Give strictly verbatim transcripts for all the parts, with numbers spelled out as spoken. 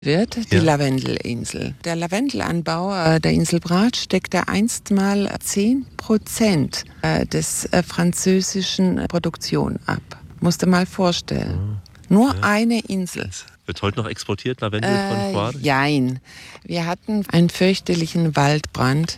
wird die ja. Lavendelinsel. Der Lavendelanbau äh, der Insel Bratsch deckte einstmal zehn Prozent äh, des äh, französischen Produktion ab. Musst du mal vorstellen. Oh. Nur ja. eine Insel. Wird heute noch exportiert, Lavendel äh, von Kroatien? Jein. Wir hatten einen fürchterlichen Waldbrand.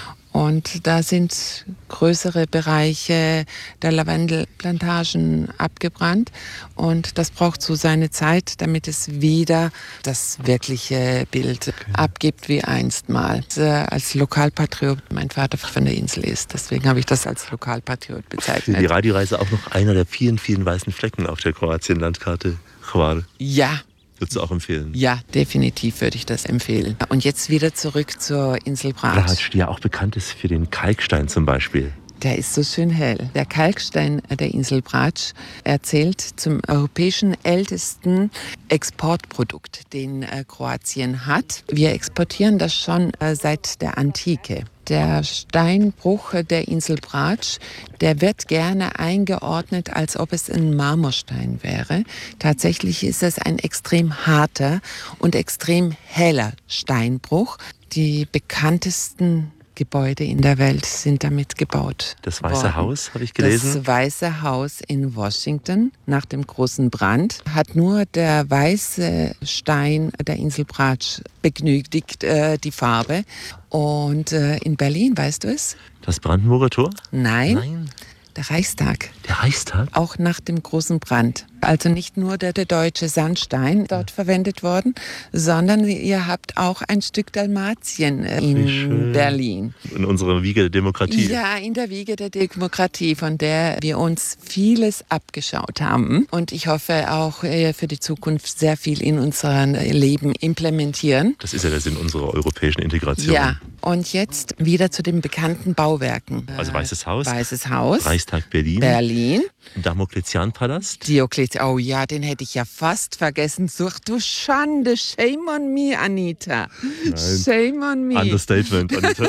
Und da sind größere Bereiche der Lavendelplantagen abgebrannt. Und das braucht so seine Zeit, damit es wieder das wirkliche Bild okay. abgibt wie einstmal. Als Lokalpatriot, mein Vater von der Insel ist, deswegen habe ich das als Lokalpatriot bezeichnet. Für die Radioreise auch noch einer der vielen, vielen weißen Flecken auf der Kroatien-Landkarte. Hvar. Ja. Würdest du auch empfehlen? Ja, definitiv würde ich das empfehlen. Und jetzt wieder zurück zur Insel Bratsch. Bratsch, die ja auch bekannt ist für den Kalkstein zum Beispiel. Der ist so schön hell. Der Kalkstein der Insel Bratsch erzählt zum europäischen ältesten Exportprodukt, den äh, Kroatien hat. Wir exportieren das schon äh, seit der Antike. Der Steinbruch der Insel Bratsch, der wird gerne eingeordnet, als ob es ein Marmorstein wäre. Tatsächlich ist es ein extrem harter und extrem heller Steinbruch. Die bekanntesten Gebäude in der Welt sind damit gebaut. Das Weiße worden. Haus, habe ich gelesen. Das Weiße Haus in Washington nach dem großen Brand hat nur der weiße Stein der Insel Bratsch begünstigt, äh, die Farbe. Und äh, in Berlin, weißt du es? Das Brandenburger Tor? Nein. Nein. Der Reichstag. Der Reichstag? Auch nach dem großen Brand. Also nicht nur der, der deutsche Sandstein dort ja. verwendet worden, sondern ihr habt auch ein Stück Dalmatien in Berlin. In unserer Wiege der Demokratie. Ja, in der Wiege der Demokratie, von der wir uns vieles abgeschaut haben. Und ich hoffe auch für die Zukunft sehr viel in unserem Leben implementieren. Das ist ja der Sinn unserer europäischen Integration. Ja, und jetzt wieder zu den bekannten Bauwerken. Also Weißes Haus. Weißes Haus. Reichstag Berlin. Berlin. Damokletian-Palast. Diokletian, oh ja, den hätte ich ja fast vergessen. Such du Schande, shame on me, Anita. Nein. Shame on me. Understatement, Anita.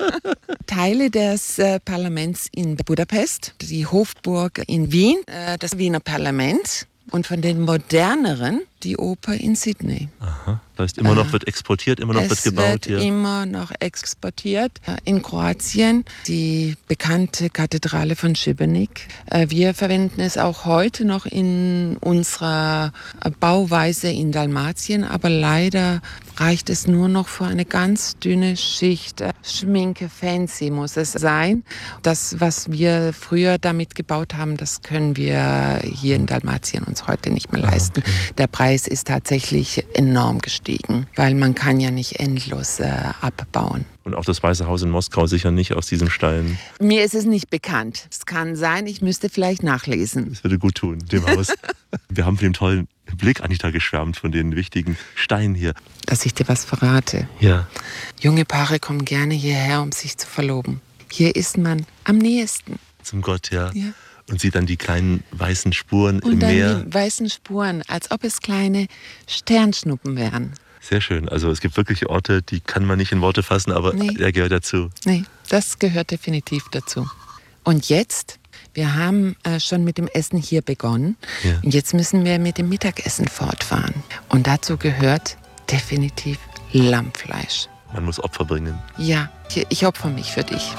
Teile des äh, Parlaments in Budapest, die Hofburg in Wien, äh, das Wiener Parlament und von den moderneren die Oper in Sydney. Aha. Das heißt, immer noch wird exportiert, immer noch es wird gebaut wird hier. immer noch exportiert. In Kroatien die bekannte Kathedrale von Šibenik. Wir verwenden es auch heute noch in unserer Bauweise in Dalmatien, aber leider reicht es nur noch für eine ganz dünne Schicht. Schminke fancy muss es sein. Das, was wir früher damit gebaut haben, das können wir hier in Dalmatien uns heute nicht mehr leisten. Okay. Der Preis ist tatsächlich enorm gestiegen, weil man kann ja nicht endlos äh, abbauen. Und auch das Weiße Haus in Moskau sicher nicht aus diesem Stein? Mir ist es nicht bekannt. Es kann sein, ich müsste vielleicht nachlesen. Das würde gut tun, dem Haus. Wir haben von dem tollen Blick, Anita, geschwärmt, von den wichtigen Steinen hier. Dass ich dir was verrate. Ja. Junge Paare kommen gerne hierher, um sich zu verloben. Hier ist man am nächsten. Zum Gott, ja. Ja. Und sieht dann die kleinen weißen Spuren und im dann Meer. Die weißen Spuren, als ob es kleine Sternschnuppen wären. Sehr schön. Also es gibt wirklich Orte, die kann man nicht in Worte fassen, aber nee. der gehört dazu. Nee, das gehört definitiv dazu. Und jetzt, wir haben äh, schon mit dem Essen hier begonnen. Ja. Und jetzt müssen wir mit dem Mittagessen fortfahren. Und dazu gehört definitiv Lammfleisch. Man muss Opfer bringen. Ja, ich, ich opfer mich für dich.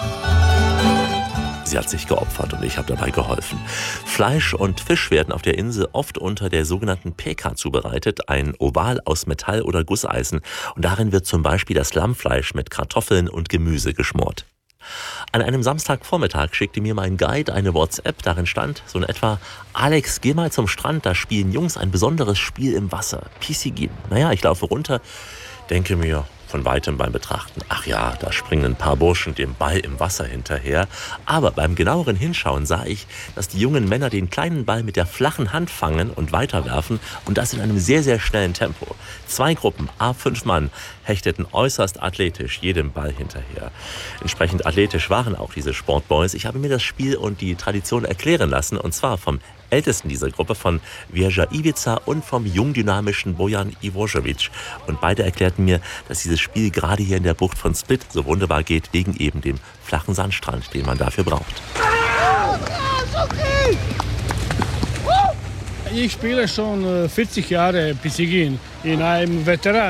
Sie hat sich geopfert und ich habe dabei geholfen. Fleisch und Fisch werden auf der Insel oft unter der sogenannten Peka zubereitet, ein Oval aus Metall oder Gusseisen. Und darin wird zum Beispiel das Lammfleisch mit Kartoffeln und Gemüse geschmort. An einem Samstagvormittag schickte mir mein Guide eine WhatsApp, darin stand so in etwa: Alex, geh mal zum Strand, da spielen Jungs ein besonderes Spiel im Wasser. Piscine. Naja, ich laufe runter, denke mir von weitem beim Betrachten, ach ja, da springen ein paar Burschen dem Ball im Wasser hinterher. Aber beim genaueren Hinschauen sah ich, dass die jungen Männer den kleinen Ball mit der flachen Hand fangen und weiterwerfen, und das in einem sehr, sehr schnellen Tempo. Zwei Gruppen, à fünf Mann, hechteten äußerst athletisch jedem Ball hinterher. Entsprechend athletisch waren auch diese Sportboys. Ich habe mir das Spiel und die Tradition erklären lassen, und zwar vom Ältesten dieser Gruppe, von Vjeja Ivica, und vom jungdynamischen Bojan Ivošević. Und beide erklärten mir, dass dieses Spiel gerade hier in der Bucht von Split so wunderbar geht, wegen eben dem flachen Sandstrand, den man dafür braucht. Ich spiele schon vierzig Jahre Piscine in einem Veteran